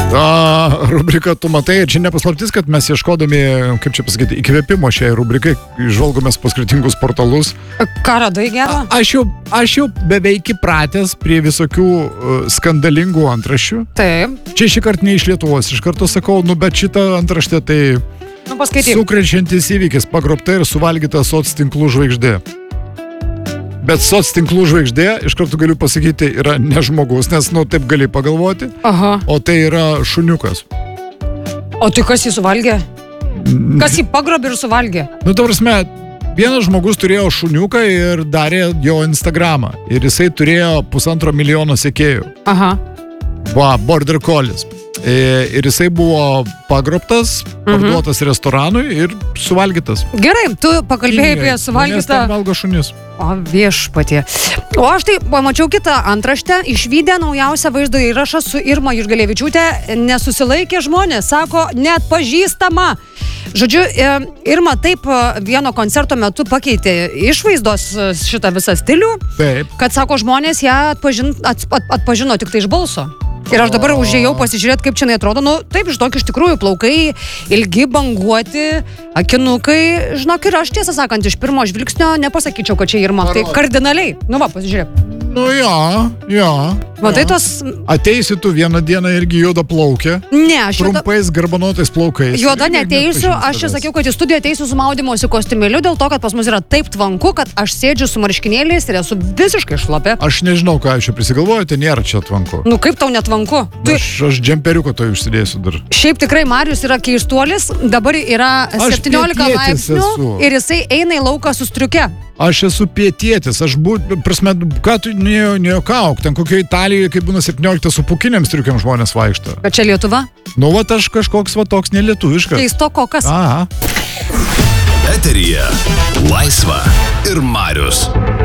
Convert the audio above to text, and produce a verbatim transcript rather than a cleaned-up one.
A, rubrika Tu matai, čia nepaslaptis, kad mes ieškodami, kaip čia pasakyti, įkvėpimo šiai rubrikai, žvalgomės po skirtingus portalus. Ką radai gero? A, aš, jau, aš jau beveik įpratęs prie visokių uh, skandalingų antraščių. Taip. Čia šį kartą ne iš Lietuvos, iš karto sakau, nu bet šitą antraštę tai Nu, paskaityk. sukrečiantis įvykis, pagrobta ir suvalgyta soc tinklų žvaigždė. Bet soc tinklų žvaigždė, iš karto galiu pasakyti, yra ne žmogus, nes, nu, taip gali pagalvoti, Aha. o tai yra šuniukas. O tai kas jį suvalgė? Kas jį pagrobė ir suvalgė? Nu, ta prasme, vienas žmogus turėjo šuniuką ir darė jo Instagramą. Ir jisai turėjo pusantro milijono sekėjų. Aha. Va, Border Collies. E, ir jisai buvo pagrobtas, parduotas mhm. restoranui ir suvalgytas. Gerai, tu pakalbėjai apie Nes suvalgytą... ten valgo šunis. O viešpatie. O aš tai pamačiau kitą antraštę, išvydę naujausią vaizdo įrašą su Irma Jušgelevičiūtė, nesusilaikė žmonės, sako, neatpažįstama. Žodžiu, Irma taip vieno koncerto metu pakeitė išvaizdos šitą visą stilių, Taip. kad, sako, žmonės ją atpažin, at, at, atpažino tik tai iš balso. Ir aš dabar užėjau pasižiūrėti, kaip čia jinai atrodo. Nu, taip, žinok, iš tikrųjų, plaukai ilgi, banguoti, akinukai. Žinok, ir aš tiesą sakant, iš pirmo žvilgsnio nepasakyčiau, kad čia Irma. Tai kardinaliai. Nu va, pasižiūrėk. Nu, jo, jo. Matai jo. tos... Ateisi tu vieną dieną irgi juoda plaukė. Ne, aš juoda... Trumpais garbanotais plaukais. Juoda Ir neteisiu, neatpažins aš čia tavęs. sakiau, kad į studiją ateisiu su maudymosi kostiumėliu, dėl to, kad pas mus yra taip tvanku, kad aš sėdžiu su marškinėliais ir esu visiškai šlapė. Aš nežinau, ką aš čia prisigalvoju, tai nėra čia tvanku. Nu kaip tau netvanku? Tu... Aš, aš džemperiuką to užsidėsiu dar. Šiaip tikrai Marius yra keistuolis, dabar yra Aš septyniolika pietietis laipsnių esu. ir jisai eina į lauką su striuke. Aš esu pietietis, aš būtų, prasme, ką tu nejuokauk, ten kokio Italijoje, kai būna septyniolika su pukiniam striukiam žmonės vaikšto. Bet čia Lietuva? Nu, va, aš kažkoks va toks nelietuviškas. Keistoko kas? Aha. Eteryje Laisva ir Marius.